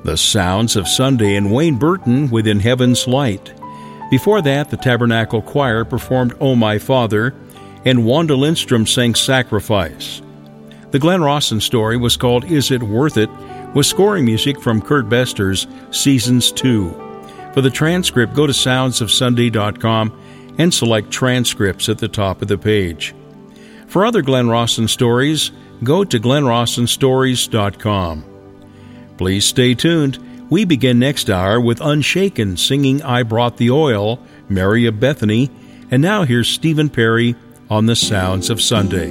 The Sounds of Sunday and Wayne Burton with In Heaven's Light. Before that, the Tabernacle Choir performed Oh My Father, and Wanda Lindstrom sang Sacrifice. The Glenn Rawson story was called Is It Worth It, with scoring music from Kurt Bester's Seasons 2. For the transcript, go to soundsofsunday.com and select Transcripts at the top of the page. For other Glenn Rawson stories, go to glennrawsonstories.com. Please stay tuned. We begin next hour with Unshaken singing I Brought the Oil, Mary of Bethany, and now here's Stephen Perry on the Sounds of Sunday.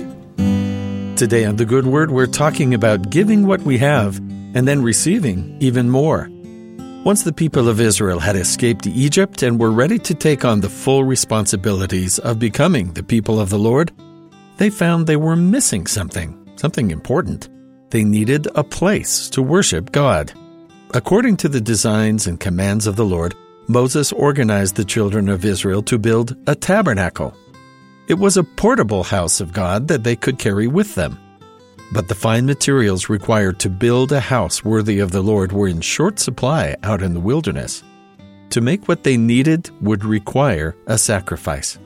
Today on The Good Word, we're talking about giving what we have and then receiving even more. Once the people of Israel had escaped Egypt and were ready to take on the full responsibilities of becoming the people of the Lord, they found they were missing something important. They needed a place to worship God. According to the designs and commands of the Lord, Moses organized the children of Israel to build a tabernacle. It was a portable house of God that they could carry with them. But the fine materials required to build a house worthy of the Lord were in short supply out in the wilderness. To make what they needed would require a sacrifice.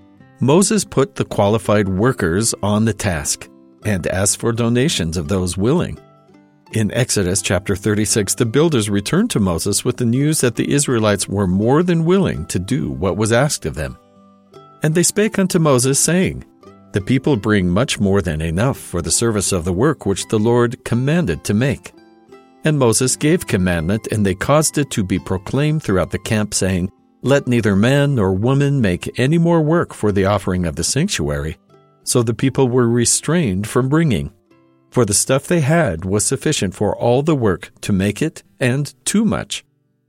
Moses put the qualified workers on the task and asked for donations of those willing. In Exodus chapter 36, the builders returned to Moses with the news that the Israelites were more than willing to do what was asked of them. And they spake unto Moses, saying, The people bring much more than enough for the service of the work which the Lord commanded to make. And Moses gave commandment, and they caused it to be proclaimed throughout the camp, saying, Let neither man nor woman make any more work for the offering of the sanctuary. So the people were restrained from bringing. For the stuff they had was sufficient for all the work to make it, and too much.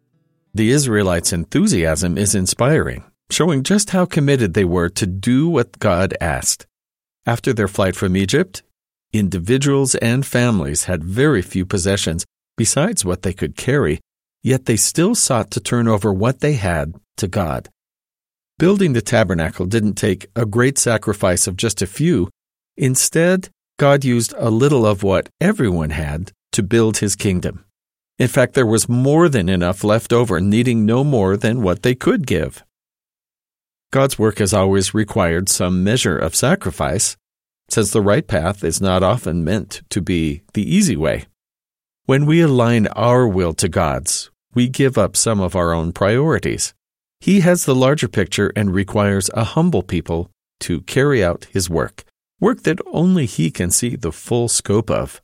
The Israelites' enthusiasm is inspiring, showing just how committed they were to do what God asked. After their flight from Egypt, individuals and families had very few possessions besides what they could carry, yet they still sought to turn over what they had to God. Building the tabernacle didn't take a great sacrifice of just a few. Instead, God used a little of what everyone had to build His kingdom. In fact, there was more than enough left over, needing no more than what they could give. God's work has always required some measure of sacrifice, since the right path is not often meant to be the easy way. When we align our will to God's, we give up some of our own priorities. He has the larger picture and requires a humble people to carry out His work that only He can see the full scope of.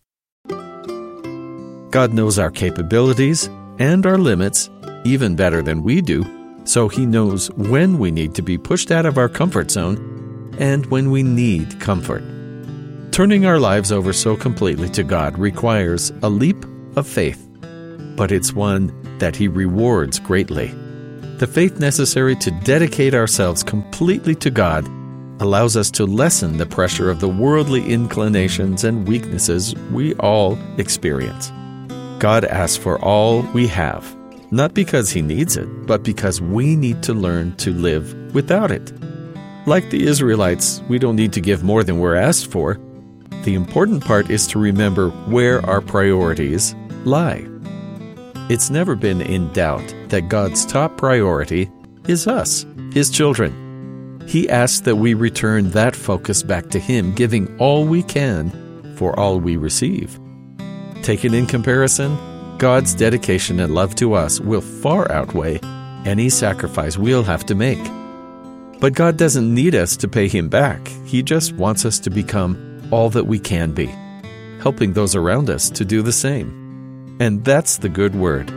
God knows our capabilities and our limits even better than we do, so He knows when we need to be pushed out of our comfort zone and when we need comfort. Turning our lives over so completely to God requires a leap of faith, but it's one that He rewards greatly. The faith necessary to dedicate ourselves completely to God allows us to lessen the pressure of the worldly inclinations and weaknesses we all experience. God asks for all we have, not because He needs it, but because we need to learn to live without it. Like the Israelites, we don't need to give more than we're asked for. The important part is to remember where our priorities lie. It's never been in doubt that God's top priority is us, His children. He asks that we return that focus back to Him, giving all we can for all we receive. Taken in comparison, God's dedication and love to us will far outweigh any sacrifice we'll have to make. But God doesn't need us to pay Him back. He just wants us to become all that we can be, helping those around us to do the same. And that's the good word.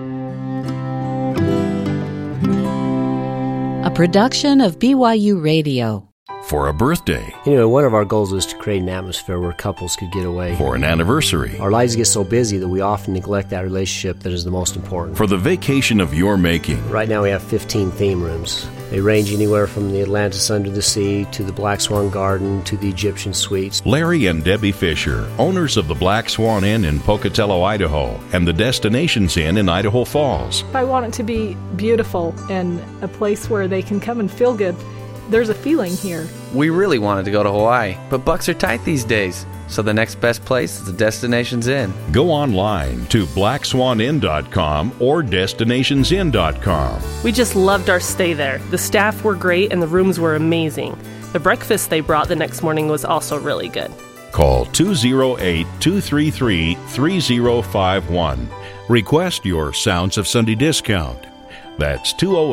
A production of BYU Radio. For a birthday. One of our goals is to create an atmosphere where couples could get away. For an anniversary. Our lives get so busy that we often neglect that relationship that is the most important. For the vacation of your making. Right now we have 15 theme rooms. They range anywhere from the Atlantis Under the Sea to the Black Swan Garden to the Egyptian Suites. Larry and Debbie Fisher, owners of the Black Swan Inn in Pocatello, Idaho, and the Destinations Inn in Idaho Falls. I want it to be beautiful and a place where they can come and feel good. There's a feeling here. We really wanted to go to Hawaii, but bucks are tight these days. So the next best place is the Destinations Inn. Go online to blackswaninn.com or destinationsinn.com. We just loved our stay there. The staff were great and the rooms were amazing. The breakfast they brought the next morning was also really good. Call 208-233-3051. Request your Sounds of Sunday discount. That's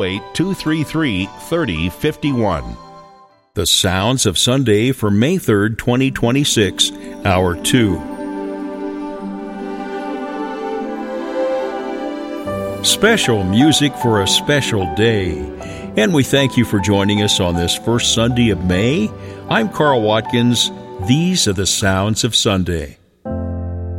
208-233-3051. The Sounds of Sunday for May 3rd, 2026, Hour 2. Special music for a special day. And we thank you for joining us on this first Sunday of May. I'm Carl Watkins. These are the Sounds of Sunday.